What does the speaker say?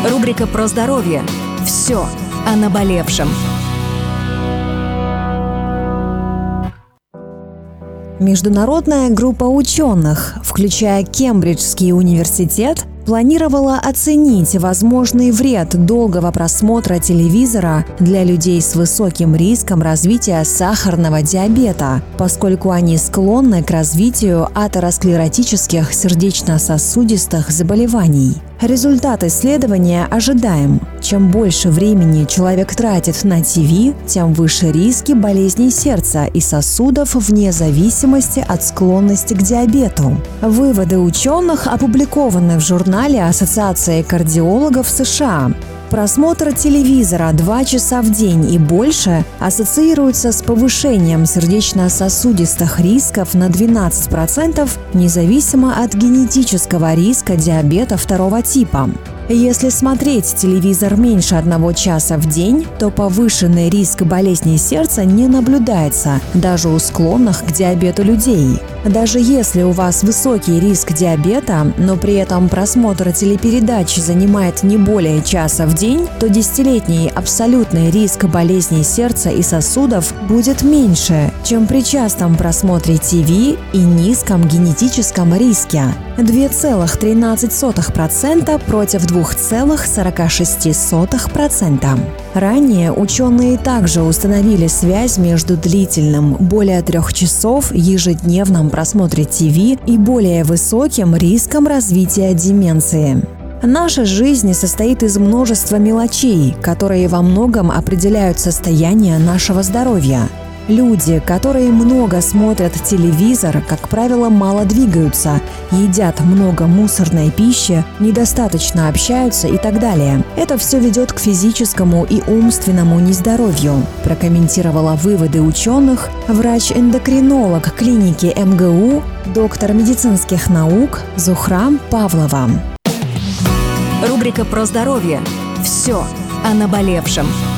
Рубрика про здоровье. Все о наболевшем. Международная группа ученых, включая Кембриджский университет, планировала оценить возможный вред долгого просмотра телевизора для людей с высоким риском развития сахарного диабета, поскольку они склонны к развитию атеросклеротических сердечно-сосудистых заболеваний. Результат исследования ожидаем. Чем больше времени человек тратит на ТВ, тем выше риски болезней сердца и сосудов вне зависимости от склонности к диабету. Выводы ученых опубликованы в журнале Ассоциации кардиологов США. Просмотр телевизора 2 часа в день и больше ассоциируется с повышением сердечно-сосудистых рисков на 12%, независимо от генетического риска диабета 2 типа. Если смотреть телевизор меньше 1 часа в день, то повышенный риск болезней сердца не наблюдается даже у склонных к диабету людей. Даже если у вас высокий риск диабета, но при этом просмотр телепередач занимает не более часа в день, то 10-летний абсолютный риск болезней сердца и сосудов будет меньше, чем при частом просмотре ТВ и низком генетическом риске – 2,13% против 2,46%. Ранее ученые также установили связь между длительным, более 3 часов ежедневным просмотре ТВ и более высоким риском развития деменции. Наша жизнь состоит из множества мелочей, которые во многом определяют состояние нашего здоровья. Люди, которые много смотрят телевизор, как правило, мало двигаются, едят много мусорной пищи, недостаточно общаются и так далее. Это все ведет к физическому и умственному нездоровью, прокомментировала выводы ученых врач-эндокринолог клиники МГУ, доктор медицинских наук Зухра Павлова. Рубрика про здоровье. Все о наболевшем.